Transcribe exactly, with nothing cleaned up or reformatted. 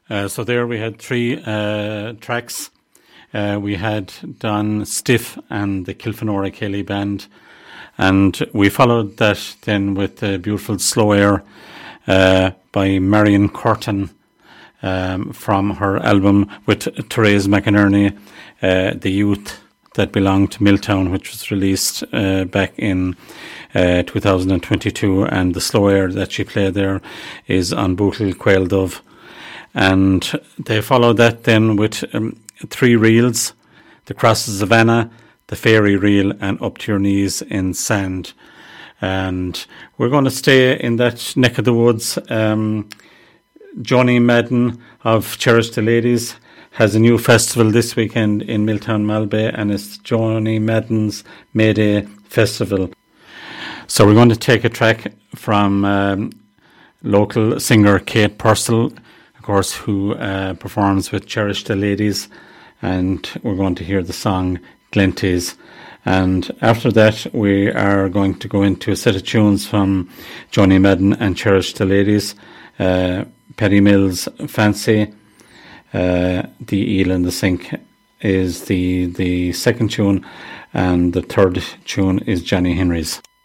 Uh, so there we had three uh, tracks. Uh, we had Don Stiff and the Kilfenora Kelly Band, and we followed that then with the beautiful Slow Air uh, by Marion Curtin um, from her album with Therese McInerney, uh, The Youth That Belonged to Milltown, which was released uh, back in uh, two thousand twenty-two, and the Slow Air that she played there is on Bootle Quail Dove. And they followed that then with um, three reels: The Cross of Savannah, The Fairy Reel, and Up to Your Knees in Sand. And we're going to stay in that neck of the woods. Um, Johnny Madden of Cherish the Ladies has a new festival this weekend in Milltown Malbay, and it's Johnny Madden's Mayday Festival. So we're going to take a track from um, local singer Kate Purcell, of course, who uh, performs with Cherish the Ladies, and we're going to hear the song Glenties. And after that, we are going to go into a set of tunes from Johnny Madden and Cherish the Ladies, uh, Perry Mills' Fancy, uh, The Eel in the Sink is the, the second tune, and the third tune is Johnny Henry's.